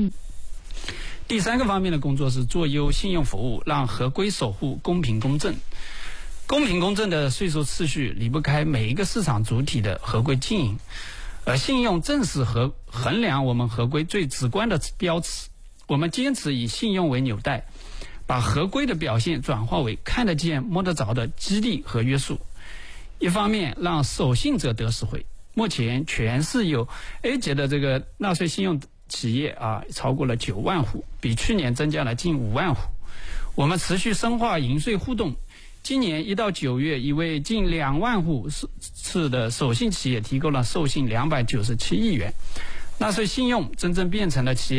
第三个方面的工作是做优信用服务，让合规守护公平公正。公平公正的税收次序离不开每一个市场主体的合规经营，而信用正是衡量我们合规最直观的标尺。我们坚持以信用为纽带，把合规的表现转化为看得见摸得着的激励和约束。一方面让守信者得实惠，目前全市有 A 级的这个纳税信用企业超过了9万户，比去年增加了近5万户。我们持续深化银税互动，今年1到9月，已为近2万户次的守信企业提供了授信297亿元。纳税信用真正变成了企业